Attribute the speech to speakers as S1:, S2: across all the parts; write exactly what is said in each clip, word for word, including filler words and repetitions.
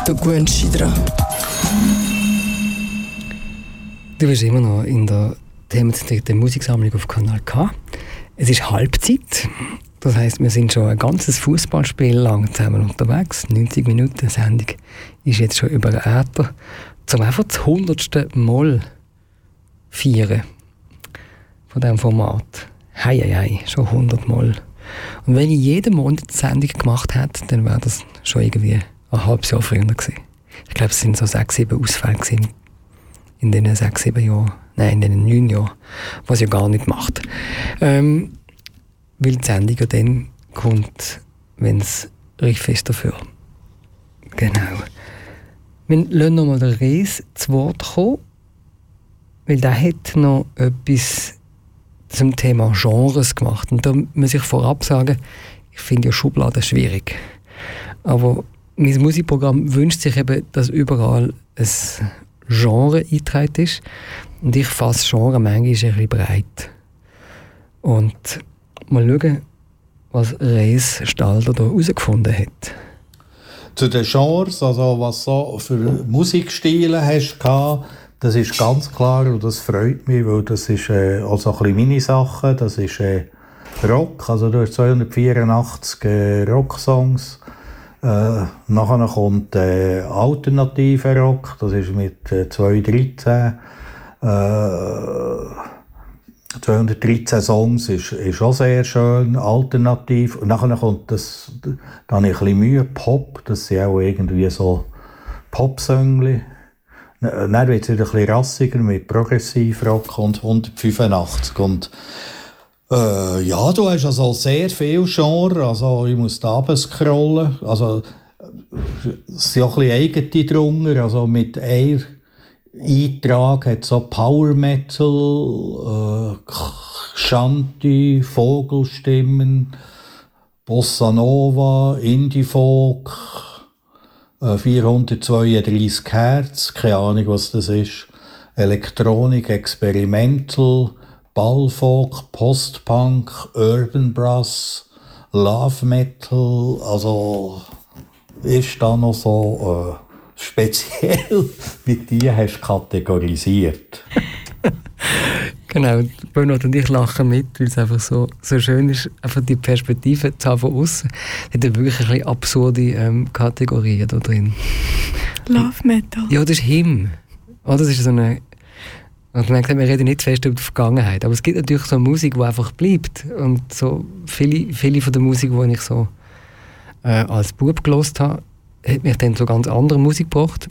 S1: der Guenschi dran.
S2: Du bist immer noch in der themenzentrierten Musiksammlung auf Kanal K. Es ist Halbzeit. Das heisst, wir sind schon ein ganzes Fußballspiel lang zusammen unterwegs. neunzig Minuten Sendung ist jetzt schon über den Äther. Zum einfach das hundertste Mal feiern von diesem Format. Hei, hei, hei, schon hundert Mal. Und wenn ich jeden Monat eine Sendung gemacht hätte, dann wäre das schon irgendwie ein halbes Jahr früher gewesen. Ich glaube, es sind so sechs, sieben Ausfälle gewesen in diesen sechs, sieben Jahren. Nein, in diesen neun Jahren. Was ja gar nicht macht. Ähm, weil die Sendung ja dann kommt, wenn es reif ist dafür. Genau. Wir lassen noch mal den Rees zu Wort kommen, weil der hat noch etwas zum Thema Genres gemacht. Und da muss ich vorab sagen, ich finde ja Schubladen schwierig. Aber mein Musikprogramm wünscht sich eben, dass überall ein Genre eingetragen ist. Und ich fasse Genre manchmal ein bisschen breit. Und mal schauen, was Rees Stalder da herausgefunden hat.
S3: Zu den Genres, also was so für Musikstile hast du, das ist ganz klar und das freut mich, weil das ist äh, also ein bisschen meine Sache, das ist äh, Rock, also du hast zweihundertvierundachtzig äh, Rocksongs, äh, nachher kommt äh, alternativer Rock, das ist mit äh, zweihundertdreizehn, äh, zweihundertdreizehn Songs ist, ist auch sehr schön, alternativ. Und dann kommt das, da habe ich ein bisschen Mühe, Pop, das sind auch irgendwie so Popsöngli. Dann wird es wieder ein bisschen rassiger mit Progressivrock und hundertfünfundachtzig. Und äh, ja, du hast also sehr viel Genre, also ich muss da runterscrollen. Also es sind auch ein bisschen eigene drunter, also mit Air. Eintrag hat so Power Metal, äh, Shanty, Vogelstimmen, Bossa Nova, Indie Folk, äh, vierhundertzweiunddreißig Hertz, keine Ahnung was das ist, Elektronik, Experimental, Ballfolk, Postpunk, Urban Brass, Love Metal, also ist da noch so äh, speziell, wie die hast kategorisiert.
S2: Genau, Bernhard und ich lachen mit, weil es einfach so, so schön ist, einfach die Perspektive zu haben von außen. Es hat wirklich ein bisschen absurde ähm, Kategorien da drin.
S1: Love Metal.
S2: Ja, das ist Him. Oh, das ist so eine... Und man sagt, wir reden nicht fest über die Vergangenheit, aber es gibt natürlich so Musik, die einfach bleibt. Und so viele, viele von der Musik, die ich so äh, als Bub gehört habe, hat mich dann so ganz andere Musik gebracht.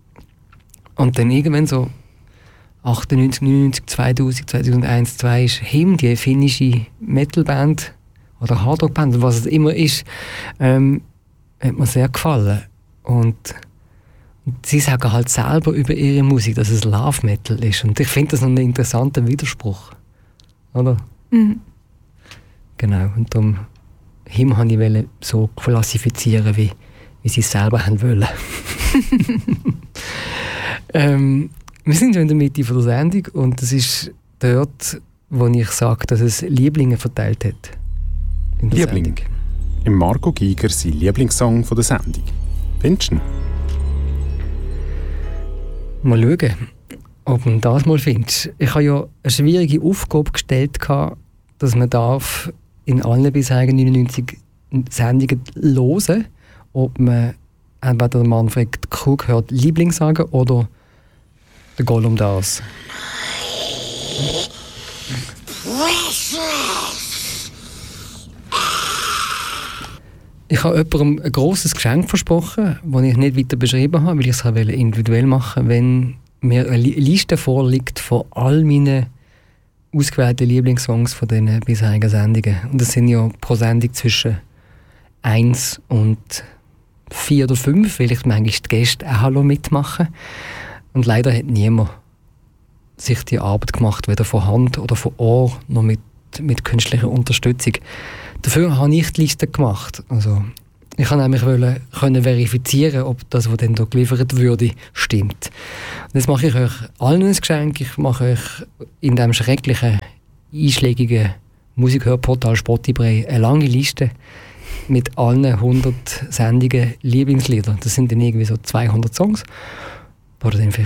S2: Und dann irgendwann so achtundneunzig, neunundneunzig, zweitausend, zweitausendeins, zweitausendzwei ist Him, die finnische Metalband oder Hardrockband, was es immer ist, ähm, hat mir sehr gefallen. Und, und sie sagen halt selber über ihre Musik, dass es Love Metal ist. Und ich finde das noch einen interessanten Widerspruch. Oder?
S1: Mhm.
S2: Genau. Und darum Him wollte ich so klassifizieren, wie wie sie es selber haben wollen. ähm, wir sind ja in der Mitte von der Sendung und das ist dort, wo ich sage, dass es Lieblinge verteilt hat.
S4: Liebling. Im Marco Giger sein Lieblingssong von der Sendung. Findest du ihn?
S2: Mal schauen, ob du das mal findest. Ich habe ja eine schwierige Aufgabe gestellt, dass man darf in allen bisherigen neunundneunzig Sendungen hören, ob man entweder Manfred Krug hört Liebling sagen oder der Gollum das. Ich habe jemandem ein grosses Geschenk versprochen, das ich nicht weiter beschrieben habe, weil ich es individuell machen wollte, wenn mir eine Liste vorliegt von all meinen ausgewählten Lieblingssongs von diesen bisherigen Sendungen. Und das sind ja pro Sendung zwischen eins und vier oder fünf, weil ich manchmal die Gäste auch Hallo mitmachen. Und leider hat niemand sich die Arbeit gemacht, weder von Hand oder von Ohr, noch mit, mit künstlicher Unterstützung. Dafür habe ich die Liste gemacht. Also, ich kann nämlich wollen, können verifizieren, ob das, was dann da geliefert würde, stimmt. Und jetzt mache ich euch allen ein Geschenk. Ich mache euch in diesem schrecklichen, einschlägigen Musikhörportal Spotify eine lange Liste mit allen hundert Sendungen Lieblingslieder. Das sind dann irgendwie so zweihundert Songs, wo du dann vielleicht